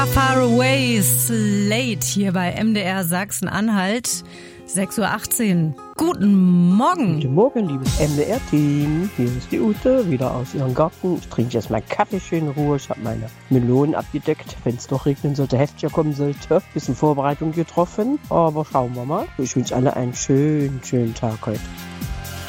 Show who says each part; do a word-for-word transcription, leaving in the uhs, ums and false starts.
Speaker 1: Far Away Slate hier bei M D R Sachsen-Anhalt, sechs Uhr achtzehn. Guten Morgen.
Speaker 2: Guten Morgen, liebes M D R-Team. Hier ist die Ute, wieder aus ihrem Garten. Ich trinke jetzt mal Kaffee schön in Ruhe. Ich habe meine Melonen abgedeckt. Wenn es doch regnen sollte, heftiger kommen sollte. Bisschen Vorbereitung getroffen. Aber schauen wir mal. Ich wünsche alle einen schönen, schönen Tag heute.